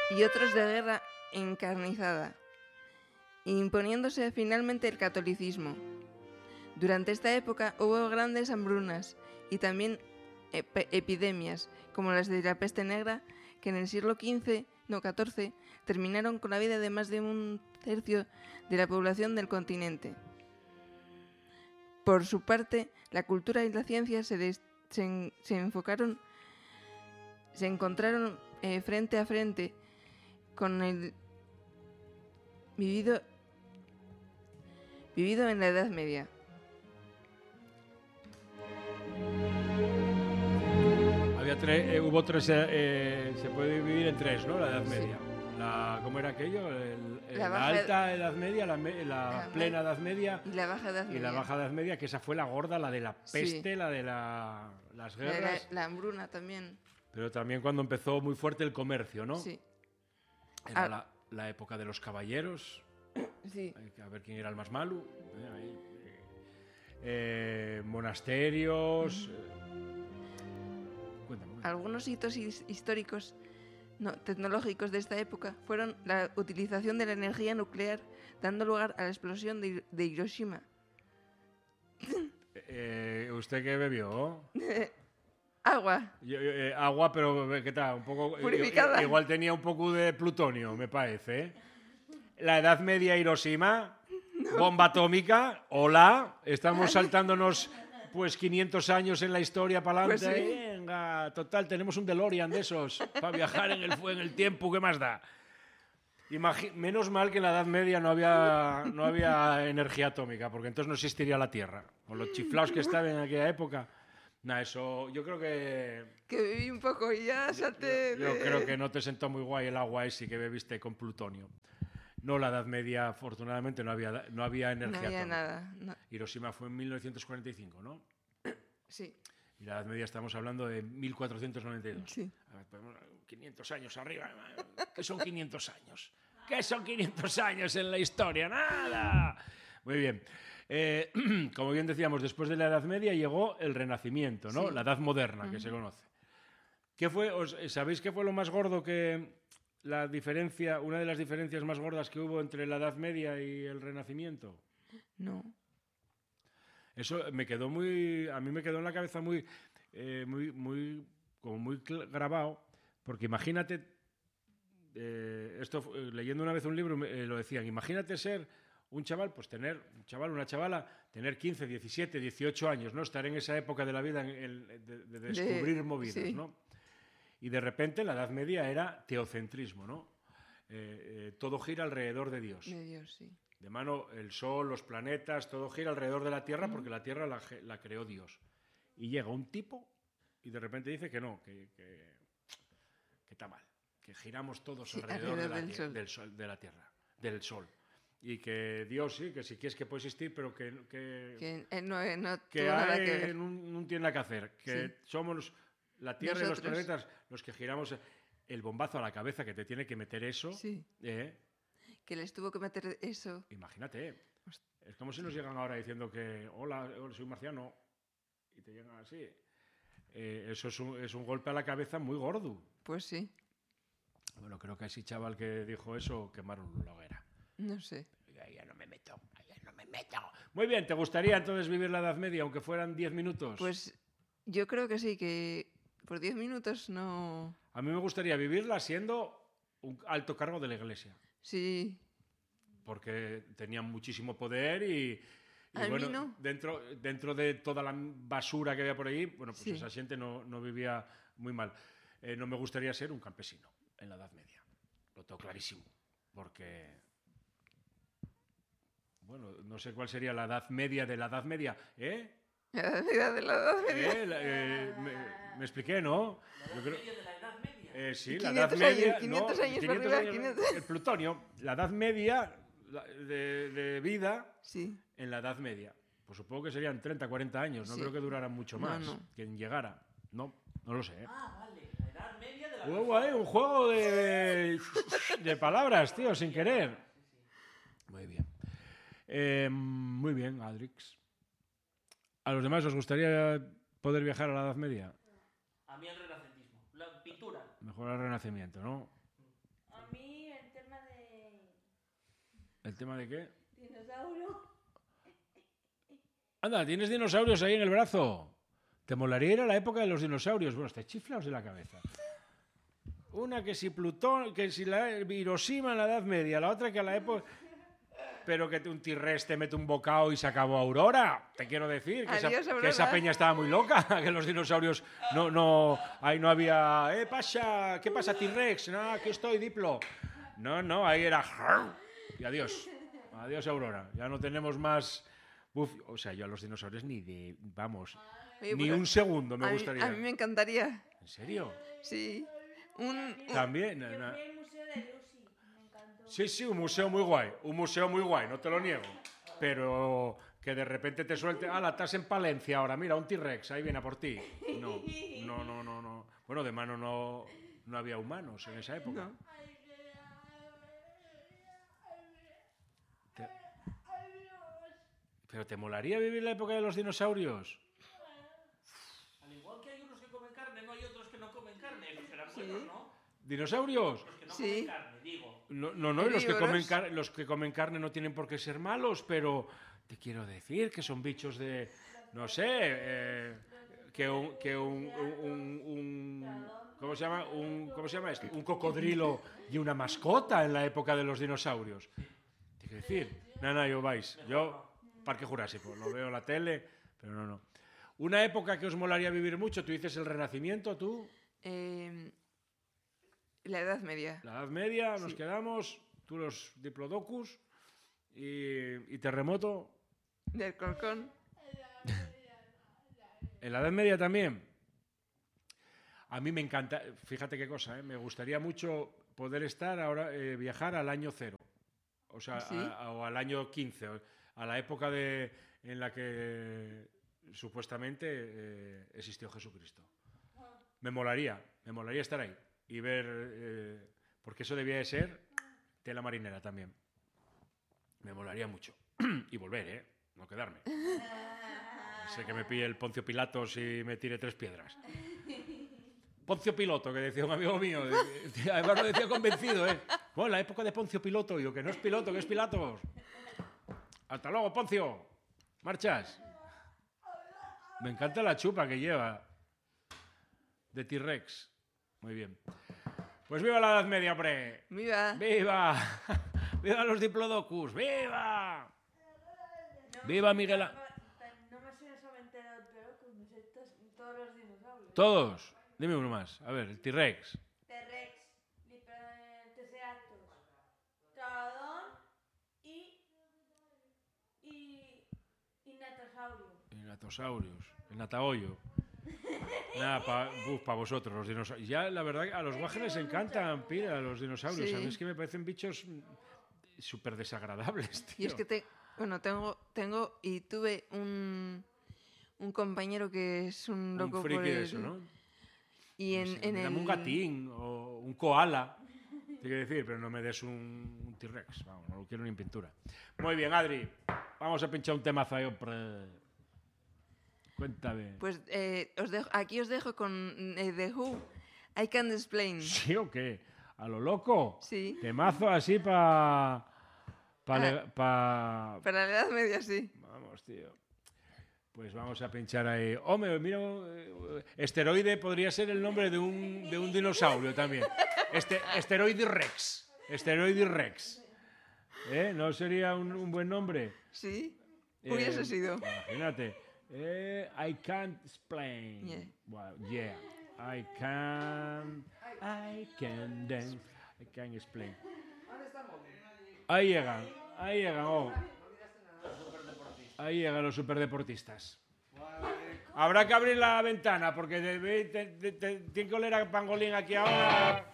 y otros de guerra encarnizada, imponiéndose finalmente el catolicismo. Durante esta época hubo grandes hambrunas y también epidemias, como las de la peste negra, que en el siglo XIV terminaron con la vida de más de un tercio de la población del continente. Por su parte, la cultura y la ciencia se encontraron frente a frente con el vivido en la Edad Media. Hubo tres, se puede dividir en tres, ¿no? La Edad Media. ¿Cómo era aquello? La alta Edad Media, la plena Edad Media y la baja Edad Media. Y la baja Edad Media, que esa fue la gorda, la de la peste, la de las guerras. La hambruna también. Pero también cuando empezó muy fuerte el comercio, ¿no? Sí. Era la época de los caballeros. Sí. A ver quién era el más malo. Monasterios. Cuéntame. Algunos hitos históricos tecnológicos de esta época fueron la utilización de la energía nuclear, dando lugar a la explosión de Hiroshima. ¿Usted qué bebió? Agua. Agua, pero ¿qué tal? Un poco purificada. Igual tenía un poco de plutonio, me parece. La Edad Media, Hiroshima, bomba atómica, hola, estamos saltándonos pues 500 años en la historia para adelante. Pues sí. Venga, total, tenemos un DeLorean de esos para viajar en el tiempo, ¿qué más da? Menos mal que en la Edad Media no había energía atómica, porque entonces no existiría la Tierra. Con los chiflaos que estaban en aquella época. Nah, eso, yo creo que viví un poco y ya salte. Yo creo que no te sentó muy guay el agua ese que bebiste con plutonio. No, la Edad Media, afortunadamente, no había energía atómica. No había nada. No. Hiroshima fue en 1945, ¿no? Sí. Y la Edad Media estamos hablando de 1492. Sí. A ver, 500 años arriba. ¿Qué son 500 años? ¿Qué son 500 años en la historia? ¡Nada! Muy bien. Como bien decíamos, después de la Edad Media llegó el Renacimiento, ¿no? Sí. La Edad Moderna, que se conoce. ¿Sabéis qué fue lo más gordo una de las diferencias más gordas que hubo entre la Edad Media y el Renacimiento? No. Eso a mí me quedó en la cabeza muy grabado, porque imagínate, leyendo una vez un libro lo decían, imagínate ser un chaval, pues una chavala, tener 15, 17, 18 años, ¿no? Estar en esa época de la vida de descubrir movidas, sí. ¿No? Y de repente la Edad Media era teocentrismo, ¿no? Todo gira alrededor de Dios. De Dios, sí. De mano, el Sol, los planetas, todo gira alrededor de la Tierra porque la Tierra la creó Dios. Y llega un tipo y de repente dice que no, que está mal, que giramos todos alrededor de la Tierra, del Sol. Y que Dios sí, que si quieres que puede existir, pero que no tiene nada que hacer. Que sí. Somos la Tierra y los planetas los que giramos. El bombazo a la cabeza que te tiene que meter eso. Sí. Que les tuvo que meter eso. Imagínate. Es como si nos llegan ahora diciendo que hola, soy marciano. Y te llegan así. Eso es un golpe a la cabeza muy gordo. Pues sí. Bueno, creo que a ese chaval que dijo eso quemaron la hoguera. No sé. Ya no me meto. Muy bien, ¿te gustaría entonces vivir la Edad Media, aunque fueran 10 minutos? Pues yo creo que sí, que por 10 minutos no... A mí me gustaría vivirla siendo un alto cargo de la Iglesia. Sí. Porque tenían muchísimo poder y bueno, no. dentro de toda la basura que había por ahí, bueno, pues sí. Esa gente no vivía muy mal. No me gustaría ser un campesino en la Edad Media. Lo tengo clarísimo. Porque... Bueno, no sé cuál sería la Edad Media de la Edad Media, ¿eh? La Edad Media de la Edad Media. Me expliqué, ¿no? ¿La Edad Media de la Edad Media? Sí, la Edad Media... 500 años por arriba, 500... El plutonio, la Edad Media de vida sí. En la Edad Media. Pues supongo que serían 30, 40 años, no creo que duraran mucho más. No. Quien llegara. No lo sé. Vale, la Edad Media de la un juego de palabras, tío, sin querer. Sí. Muy bien, Adrix. ¿A los demás os gustaría poder viajar a la Edad Media? A mí el renacentismo, la pintura. Mejor el Renacimiento, ¿no? ¿El tema de qué? Dinosaurio. Anda, tienes dinosaurios ahí en el brazo. ¿Te molaría ir a la época de los dinosaurios? Bueno, te chiflaos de la cabeza. Una que si Plutón, que si la Hiroshima en la Edad Media, la otra que a la época... Pero que un T-Rex te mete un bocado y se acabó Aurora. Te quiero decir que, Adiós, que esa Aurora. peña estaba muy loca, que los dinosaurios ahí no había... Pasha, ¿qué pasa, T-Rex? No, aquí estoy, Diplo. No, ahí era... Y adiós. Adiós, Aurora. Ya no tenemos más... O sea, yo a los dinosaurios ni de... Vamos, Oye, ni pues, un segundo me a mí- gustaría. A mí me encantaría. ¿En serio? Sí. También. Yo fui al museo de Lucy. Me encantó. Sí, un museo muy guay, no te lo niego. Pero que de repente te suelte, estás en Palencia ahora, mira, un T-Rex, ahí viene a por ti. No. Bueno, de mano no había humanos en esa época. No. ¿Pero te molaría vivir la época de los dinosaurios? Al igual que hay unos que comen carne, no hay otros que no comen carne. Esos serán buenos, ¿no? ¿Dinosaurios? Los que no Sí. comen carne, digo. No, y Herbívoros. los que comen carne no tienen por qué ser malos, pero te quiero decir que son bichos de, no sé, ¿cómo se llama esto? Un cocodrilo y una mascota en la época de los dinosaurios. Te quiero decir, no, yo Parque Jurásico, lo veo en la tele, pero no. Una época que os molaría vivir mucho, tú dices el Renacimiento, tú, La Edad Media. la Edad Media, nos Sí. quedamos, tú los Diplodocus y Terremoto. Del Corcón. En la Edad Media también. A mí me encanta, fíjate qué cosa, me gustaría mucho poder estar ahora, viajar al año 0. O sea, ¿Sí? o al año 15, a la época en la que supuestamente existió Jesucristo. Me molaría estar ahí y ver, porque eso debía de ser tela marinera también. Me molaría mucho. Y volver, no quedarme. Sé que me pille el Poncio Pilatos y me tire 3 piedras. Poncio Piloto, que decía un amigo mío. Además lo decía convencido, Bueno, la época de Poncio Piloto. Yo, que no es Piloto, que es Pilatos. Hasta luego, Poncio. Marchas. Me encanta la chupa que lleva. De T-Rex. Muy bien. Pues viva la Edad Media, hombre. ¡Viva! ¡Viva! ¡Viva los Diplodocus! ¡Viva! ¡Viva Miguel! No me sé solamente el pero con todos los dinosaurios. Todos. Dime uno más. A ver, el T-Rex. T-Rex, Triceratops, Troodon y Natosaurio. El Natosaurios. El Natahoyo. Nada, para vosotros, los dinosaurios. Ya, la verdad, a los guajes les encantan, pila, los dinosaurios. Sí. A mí es que me parecen bichos súper desagradables, tío. Y es que tengo y tuve un compañero que es un loco un friki por de el... eso, ¿no? Y No sé, en dame el... un gatín o un koala. Te quiero decir, pero no me des un T-Rex. Vamos, no lo quiero ni en pintura. Muy bien, Adri. Vamos a pinchar un temazo ahí, hombre. Cuéntame. Pues aquí os dejo con The Who, I Can't Explain. ¿Sí o qué? ¿A lo loco? Sí. Temazo así para... Para la Edad Media, sí. Vamos, tío. Pues vamos a pinchar ahí. Hombre, mira, esteroide podría ser el nombre de un dinosaurio también. Esteroide Rex. Esteroide Rex. ¿No sería un buen nombre? Sí. Hubiese sido. Imagínate. I can't explain. Yeah. Well, yeah. I can dance. I can explain. Ahí llegan. Oh. Ahí llegan los superdeportistas. Habrá que abrir la ventana porque tiene que oler a pangolín aquí ahora.